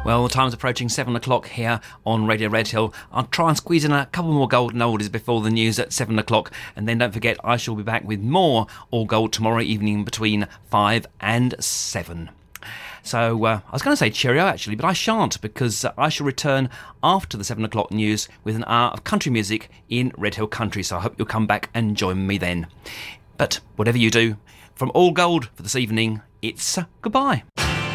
Well, the time's approaching 7 o'clock here on Radio Redhill. I'll try and squeeze in a couple more golden oldies before the news at 7 o'clock. And then don't forget, I shall be back with more All Gold tomorrow evening between 5 and 7. So I was going to say cheerio actually, but I shan't, because I shall return after the 7 o'clock news with an hour of country music in Redhill Country. So I hope you'll come back and join me then. But whatever you do, from All Gold for this evening, it's goodbye.